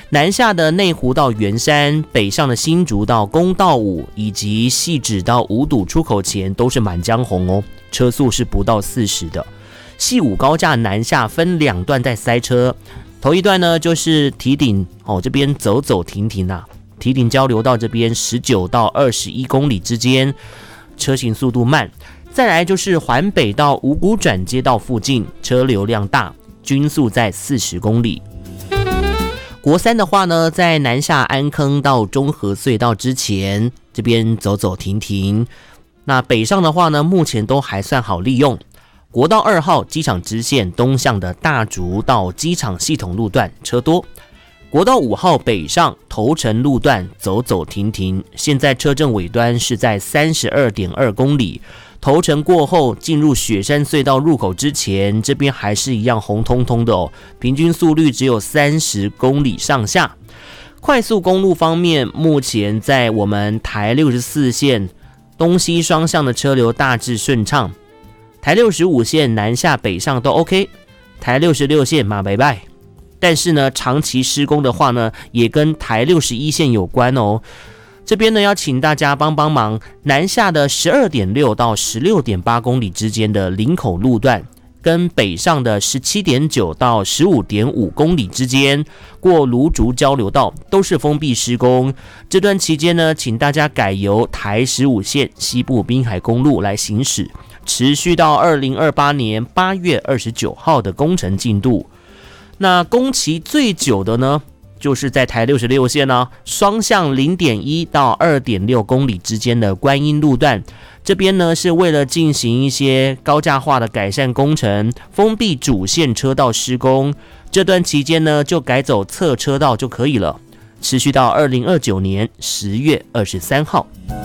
南下的内湖到圆山，北上的新竹到公道五，以及汐止到五堵出口前都是满江红哦，车速是不到40的。汐五高架南下分2段在塞车，头一段呢就是堤顶这边走走停停啊，堤顶交流道这边19到21公里之间，车行速度慢。再来就是环北到五股转接道附近，车流量大，均速在40公里。国三的话呢，在南下安坑到中和隧道之前，这边走走停停。那北上的话呢，目前都还算好利用。国道2号机场支线东向的大竹到机场系统路段车多，国道5号北上头城路段走走停停，现在车阵尾端是在 32.2 公里，头城过后进入雪山隧道入口之前，这边还是一样红彤彤的哦，平均速率只有30公里上下。快速公路方面，目前在我们台64线东西双向的车流大致顺畅，台65线南下北上都 OK， 台66线马拜拜。但是呢，长期施工的话呢，也跟台61线有关哦。这边呢，要请大家帮忙，南下的 12.6 到 16.8 公里之间的林口路段，跟北上的 17.9 到 15.5 公里之间过芦竹交流道都是封闭施工。这段期间呢，请大家改由台15线西部滨海公路来行驶，持续到2028年8月29号的工程进度。那工期最久的呢，就是在台66线呢，双向 0.1 到 2.6 公里之间的观音路段，这边呢是为了进行一些高架化的改善工程，封闭主线车道施工，这段期间呢就改走侧车道就可以了，持续到2029年10月23号。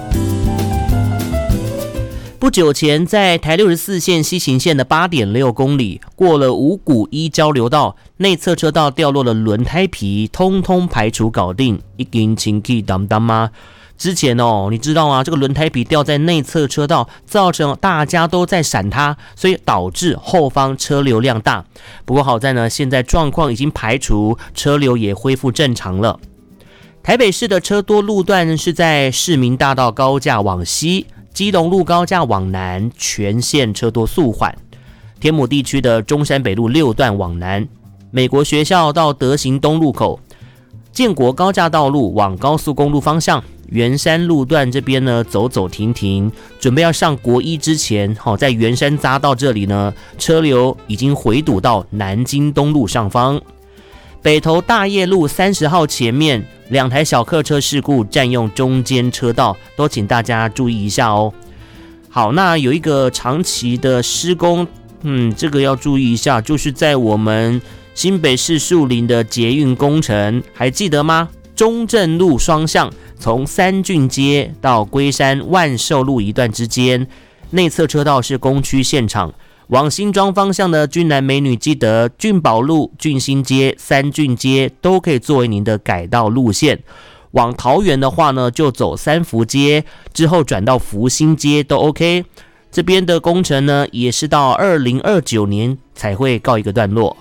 不久前，在台64线西行线的 8.6 公里，过了五股一交流道，内侧车道掉落的轮胎皮，通通排除搞定，已经清气当当吗？之前你知道吗？这个轮胎皮掉在内侧车道，造成大家都在闪它，所以导致后方车流量大。不过好在呢，现在状况已经排除，车流也恢复正常了。台北市的车多路段是在市民大道高架往西，基隆路高架往南，全线车多速缓。天母地区的中山北路6段往南，美国学校到德行东路口，建国高架道路往高速公路方向，圆山路段这边呢走走停停，准备要上国一之前，在圆山匝道这里呢，车流已经回堵到南京东路上方。北投大业路30号前面2台小客车事故占用中间车道，都请大家注意一下哦。好，那有一个长期的施工，这个要注意一下，就是在我们新北市树林的捷运工程，还记得吗？中正路双向从三郡街到龟山万寿路一段之间，内侧车道是工区现场。往新庄方向的俊男美女，记得俊宝路、俊新街、三郡街都可以作为您的改道路线。往桃园的话呢，就走三福街，之后转到福兴街都 OK。这边的工程呢，也是到2029年才会告一个段落。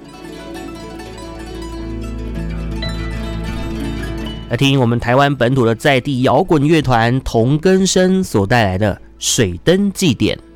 来听我们台湾本土的在地摇滚乐团同根生所带来的《水灯祭典》。